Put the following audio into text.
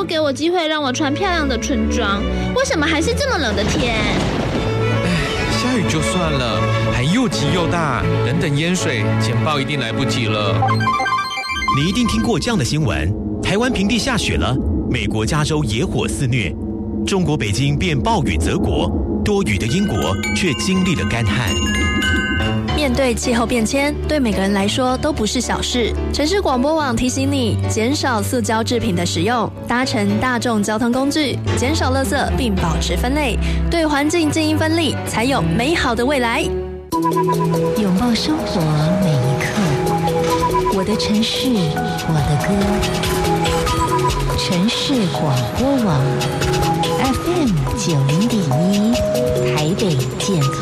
给我机会让我穿漂亮的春装，为什么还是这么冷的天？ 下雨就算了，还又急又大，等淹水，简报一定来不及了。 你一定听过这样的新闻：台湾平地下雪了，美国加州野火肆虐，中国北京变暴雨泽国，多雨的英国却经历了干旱。 面对气候变迁，对每个人来说都不是小事。城市广播网提醒你，减少塑胶制品的使用，搭乘大众交通工具，减少垃圾并保持分类，对环境尽一分力，才有美好的未来。 拥抱生活每一刻，我的城市，我的歌。城市广播网 FM 90.1，台北健康。